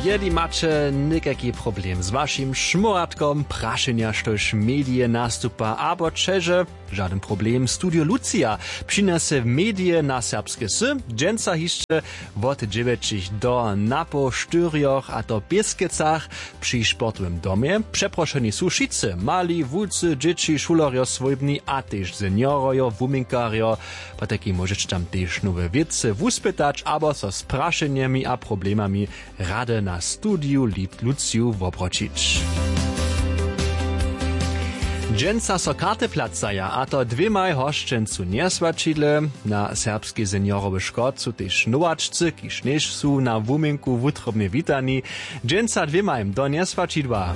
Jedi macie nikaki problem z waszym szmuratkom, praszenia, štož medije nastupa, abo čeže, żaden problem, Studio Lucia přinese medije na serbske sy, dženca hišće od 9 do napo 4, a to Pieskecach przy sportowym domie, przeproszeni sú šice, mali, wulcy, dzieci, šulorio, svojbni, a tež seniorojo, wuminkario, pa taki możecie tam tež nowe wiece wuspytać, abo so z praszeniami a problemami rade na Studiu Luciu wopročić. Dženca so karte placaja, a to dwemaj hošćencu njesvačile, na serbski seniorowy škod su tež novačci, kiž než su na wuminku wutrobne vitani. Dženca dwemaj do njesvačidva.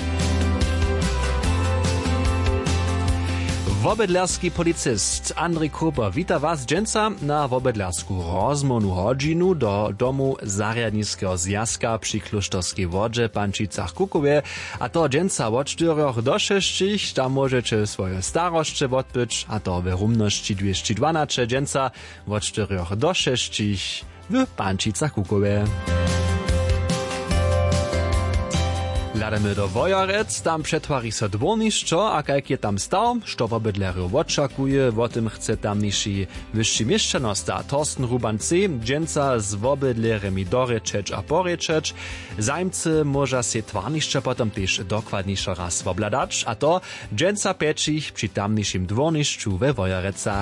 Wobydlerski policist Andrzej Koper wita was, dženca, na wobydlersku rozmownu hodźinu do domu Zarjadniskiego zjazka przy Klusztorskiej Wodzie Pančicach Kukowie, a to dženca od 4 do 6, tam możecie swoje staroszcze odbyć, a to we rumności 212 dženca od 4 do 6 w Pančicach Kukowie. Ladamy do Wojarec, tam przetwari so dwornišćo, a kajk je tam stał, što wobydlerju očakuje, o tym chce tamniejszy wyższy mieszczanosta Torsten Ruban-C, dženca z wobydleremi dorečeć a porečeć. Zajmcy może się twarnišće potom też dokładniejszo raz wobladać, a to dženca pečich przy tamniejszym dwornišću we Wojarecach.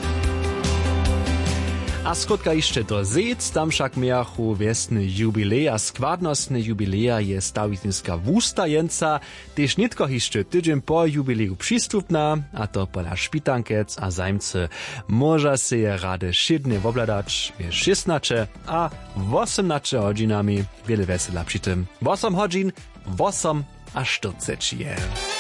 A skrótka jeszcze do zec, tam však miachu wiesny jubilej, a składnostny jubileja je stawitynska wustajenca, też nitko jeszcze tydzień po jubileju przystupna, a to pola szpitankec, a zajmcy może się je rade szydnie wobladać, je 16 a 18 hodzinami, wiele wesela przy tym. 8 godzin, 8 a 40 je.